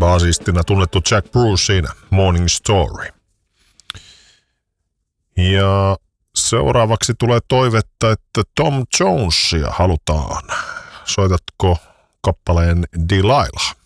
Basistina tunnettu Jack Bruce siinä, Morning Story. Ja seuraavaksi tulee toivetta, että Tom Jonesia halutaan. Soitatko kappaleen Delilah?